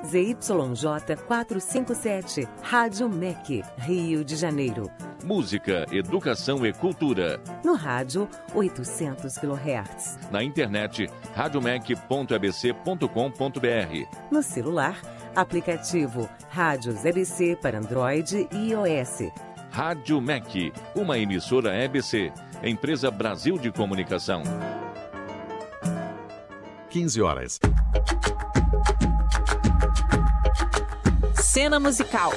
ZYJ 457, Rádio MEC, Rio de Janeiro. Música, educação e cultura. No rádio, 800 kHz. Na internet, radiomec.abc.com.br. No celular, aplicativo Rádios EBC para Android e iOS. Rádio MEC, uma emissora EBC, empresa Brasil de Comunicação. 15 horas. Cena musical.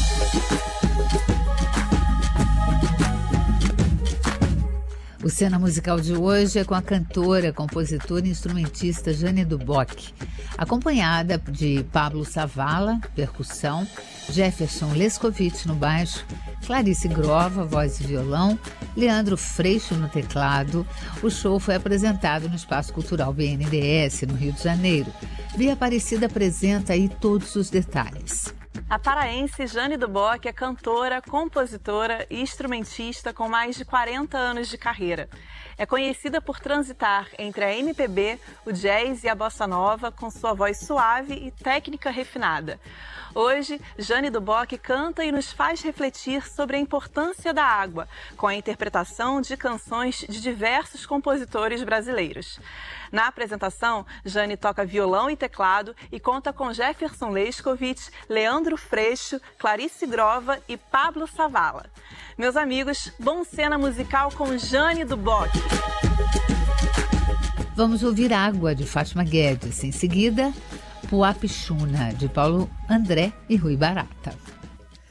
O Cena Musical de hoje é com a cantora, compositora e instrumentista Jane du Boc, acompanhada de Pablo Savala, percussão, Jefferson Lescovitch no baixo, Clarice Grova, voz e violão, Leandro Freixo no teclado. O show foi apresentado no Espaço Cultural BNDES, no Rio de Janeiro. Via Aparecida apresenta aí todos os detalhes. A paraense Jane du Boc é cantora, compositora e instrumentista com mais de 40 anos de carreira. É conhecida por transitar entre a MPB, o jazz e a bossa nova com sua voz suave e técnica refinada. Hoje, Jane du Boc canta e nos faz refletir sobre a importância da água, com a interpretação de canções de diversos compositores brasileiros. Na apresentação, Jane toca violão e teclado e conta com Jefferson Lescovitch, Leandro Freixo, Clarice Grova e Pablo Savala. Meus amigos, bom Cena Musical com Jane du Boc. Vamos ouvir Água, de Fátima Guedes. Em seguida, Puapixuna, de Paulo André e Rui Barata.